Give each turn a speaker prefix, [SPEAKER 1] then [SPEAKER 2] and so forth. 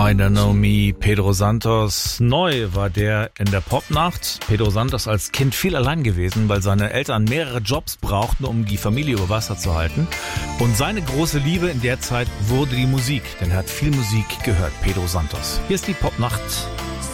[SPEAKER 1] I Don't Know Me, Pedro Santos. Neu war der in der Popnacht. Pedro Santos als Kind viel allein gewesen, weil seine Eltern mehrere Jobs brauchten, um die Familie über Wasser zu halten. Und seine große Liebe in der Zeit wurde die Musik, denn er hat viel Musik gehört, Pedro Santos. Hier ist die Popnacht.